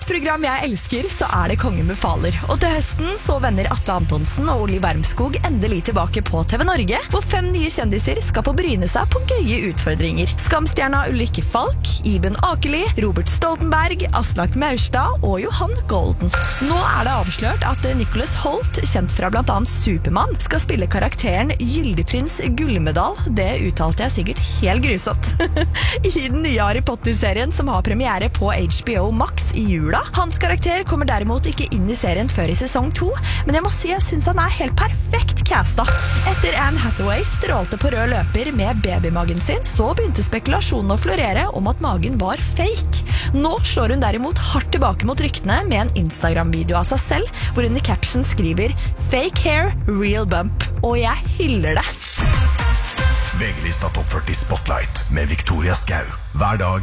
et program jeg elsker, så det Kongen befaler. Og til høsten så vender Atle Antonsen og Oli Wermskog endelig tilbake på TV Norge, hvor 5 nye kjendiser skal få bryne seg på gøye utfordringer. Skamstjerna Ulrikke Falk, Iben Akeli, Robert Stoltenberg, Aslak Maurstad og Johan Golden. Nå det avslørt at Nicholas Hoult, kjent fra blant annet Superman, skal spille karakteren Gyldeprins Gullmedal. Det uttalte jeg sikkert helt grusomt. I den nye Harry Potter-serien som har premiere på HBO Max i jula. Hans karakter kommer derimot ikke inn i serien før i sesong 2, men jeg må si jeg synes han helt perfekt castet. Etter Anne Hathaway strålte på rød løper med babymagen sin, så begynte spekulasjonen å florere om at magen var fake. Nå slår hun derimot hardt tilbake mot ryktene med en Instagram-video av seg selv, hvor hun i caption skriver «Fake hair, real bump», og jeg hyller det. VG-lista Topp 40 Spotlight med Victoria Skau. Hver dag